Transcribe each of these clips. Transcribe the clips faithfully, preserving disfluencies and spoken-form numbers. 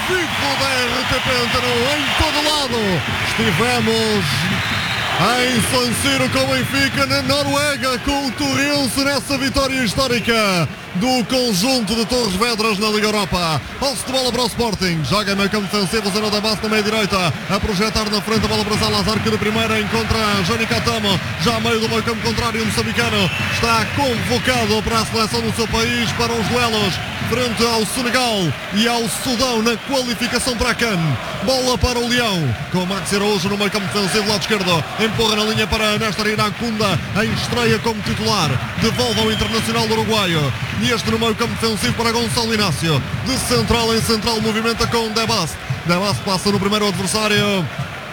vivo da R T P Antena, em todo lado. Estivemos em San Siro com o Benfica, na Noruega, com o Torrense nessa vitória histórica do conjunto de Torres Vedras na Liga Europa. Posse de bola para o Sporting, joga meio campo defensivo, zona da base na meia direita, a projetar na frente a bola para Salazar, que de primeira encontra Johnny Catamo, já a meio do meio campo contrário, o moçambicano está convocado para a seleção do seu país para os duelos frente ao Senegal e ao Sudão na qualificação para a CAN. Bola para o Leão, com Maxi Araújo no meio campo defensivo, lado esquerdo, empurra na linha para Néstor Iracunda, em estreia como titular, devolve ao Internacional do Uruguaio, e este no meio campo defensivo para Gonçalo Inácio, de central em central, movimenta com Debast. Debast passa no primeiro adversário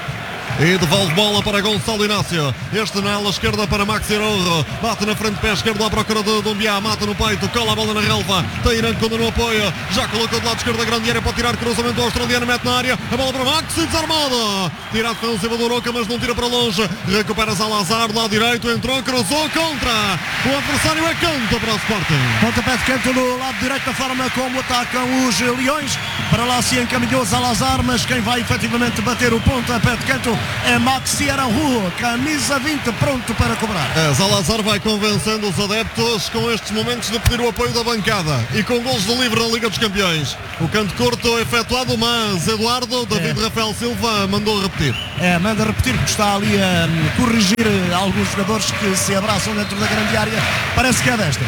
e devolve bola para Gonçalo Inácio. Este na ala esquerda para Maxi Araújo, bate na frente, pé esquerdo à procura de Dumbiá, mata no peito, cola a bola na relva, tem Irã quando no apoio, já colocou do lado esquerdo a grande área para tirar cruzamento australiano, mete na área, a bola para Maxi, desarmada, tira a defensiva do Oroca, mas não tira para longe, recupera Salazar, lado direito, entrou, cruzou, contra, o adversário é canto para o Sporting. Pontapé de canto no lado direito, da forma como atacam os Leões, para lá se encaminhou Salazar, mas quem vai efetivamente bater o pontapé de canto é Maxi Araújo, camisa vinte, pronto para cobrar. É, Salazar vai convencendo os adeptos com estes momentos de pedir o apoio da bancada e com gols de livre na Liga dos Campeões. O canto curto efetuado, mas Eduardo, David é. Rafael Silva mandou repetir. É, manda repetir, porque está ali a corrigir alguns jogadores que se abraçam dentro da grande área. Parece que é desta.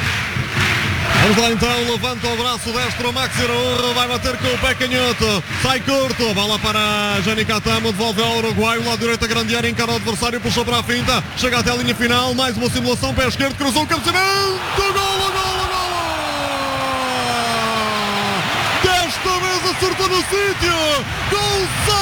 Vamos lá então, levanta o braço destro, Maxi Araújo vai bater com o pé canhoto, sai curto, bola para Johnny Catamo, devolve ao Uruguai, o lado direito a grande área, encara o adversário, puxou para a finta, chega até a linha final, mais uma simulação, pé esquerdo, cruzou o cabeceamento, golo, golo, golo! Desta vez acertou no sítio, Gonçalo